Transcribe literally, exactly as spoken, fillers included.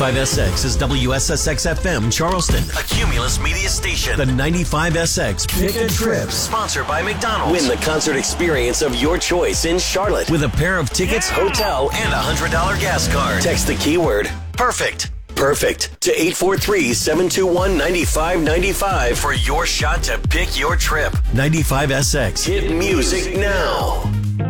ninety-five S X is W S S X F M Charleston, a Cumulus media station. The ninety-five S X Pick a Trip, sponsored by McDonald's. Win the concert experience of your choice in Charlotte with a pair of tickets, yeah. hotel, and a one hundred dollars gas card. Text the keyword PERFECT. Perfect to eight four three, seven two one, nine five nine five for your shot to pick your trip. ninety-five S X. Hit music now.